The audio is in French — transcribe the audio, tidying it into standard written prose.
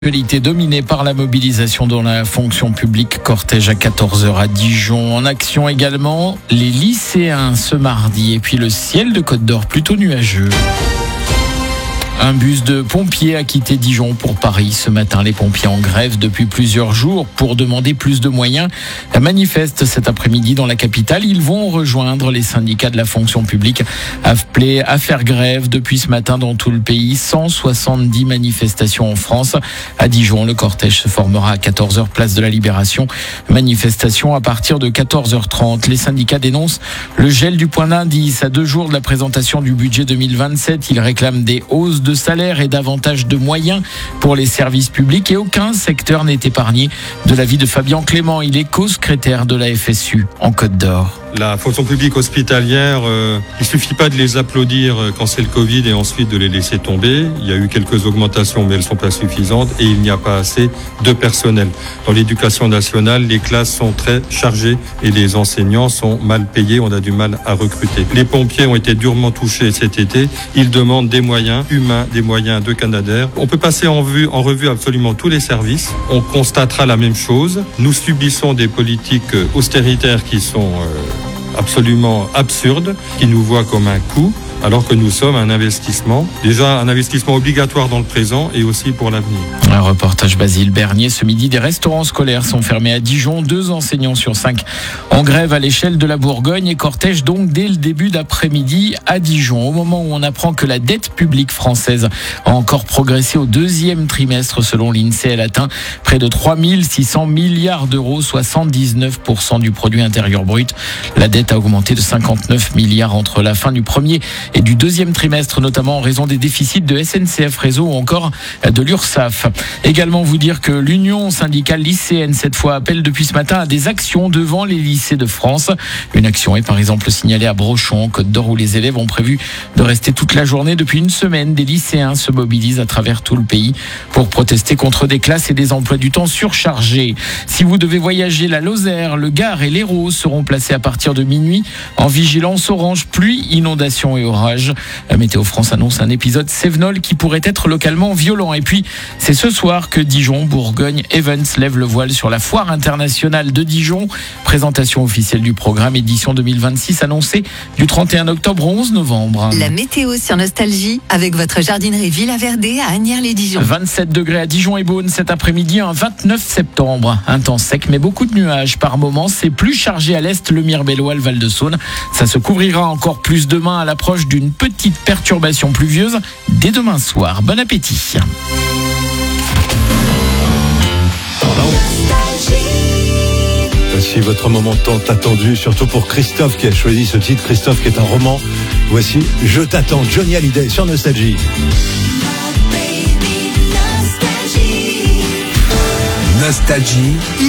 Actualité dominée par la mobilisation dans la fonction publique, cortège à 14h à Dijon. En action également, les lycéens ce mardi et puis le ciel de Côte d'Or plutôt nuageux. Un bus de pompiers a quitté Dijon pour Paris ce matin. Les pompiers en grève depuis plusieurs jours pour demander plus de moyens. Manifestent cet après-midi dans la capitale. Ils vont rejoindre les syndicats de la fonction publique appelés à faire grève depuis ce matin dans tout le pays. 170 manifestations en France. À Dijon, le cortège se formera à 14h place de la Libération. Manifestation à partir de 14h30. Les syndicats dénoncent le gel du point d'indice à 2 jours de la présentation du budget 2027. Ils réclament des hausses de salaire et davantage de moyens pour les services publics et aucun secteur n'est épargné. De l'avis de Fabien Clément, il est co-secrétaire de la FSU en Côte d'Or. La fonction publique hospitalière, il suffit pas de les applaudir quand c'est le Covid et ensuite de les laisser tomber. Il y a eu quelques augmentations, mais elles sont pas suffisantes et il n'y a pas assez de personnel. Dans l'éducation nationale, les classes sont très chargées et les enseignants sont mal payés. On a du mal à recruter. Les pompiers ont été durement touchés cet été. Ils demandent des moyens humains, des moyens de Canadair. On peut passer en revue absolument tous les services. On constatera la même chose. Nous subissons des politiques austéritaires qui sont absolument absurde, qui nous voit comme un coût, alors que nous sommes un investissement obligatoire dans le présent et aussi pour l'avenir. Un reportage Basile Bernier. Ce midi, des restaurants scolaires sont fermés à Dijon. 2 enseignants sur 5 en grève à l'échelle de la Bourgogne et cortège donc dès le début d'après-midi à Dijon. Au moment où on apprend que la dette publique française a encore progressé au 2e trimestre selon l'INSEE, elle atteint près de 3 600 milliards d'euros, 79% du produit intérieur brut. La dette a augmenté de 59 milliards entre la fin du premier et du 2e trimestre, notamment en raison des déficits de SNCF Réseau ou encore de l'URSSAF. Également vous dire que l'Union syndicale lycéenne, cette fois, appelle depuis ce matin à des actions devant les lycées de France. Une action est par exemple signalée à Brochon, Côte d'Or, où les élèves ont prévu de rester toute la journée. Depuis une semaine, des lycéens se mobilisent à travers tout le pays pour protester contre des classes et des emplois du temps surchargés. Si vous devez voyager, la Lozère, le Gard et l'Hérault seront placés à partir de minuit en vigilance orange, pluie, inondation et orage. La Météo France annonce un épisode Cévenol qui pourrait être localement violent. Et puis, c'est ce soir que Dijon, Bourgogne, Evans lève le voile sur la foire internationale de Dijon. Présentation officielle du programme édition 2026 annoncée du 31 octobre au 11 novembre. La météo sur Nostalgie avec votre jardinerie Villa Verdé à Asnières-les-Dijon. 27 degrés à Dijon et Beaune cet après-midi, un 29 septembre. Un temps sec mais beaucoup de nuages par moments. C'est plus chargé à l'est, le Mirebellois, le Val-de-Saône. Ça se couvrira encore plus demain à l'approche d'une petite perturbation pluvieuse dès demain soir. Bon appétit. Voici votre moment tant attendu, surtout pour Christophe qui a choisi ce titre. Christophe qui est un roman. Voici Je t'attends, Johnny Hallyday sur Nostalgie. Nostalgie.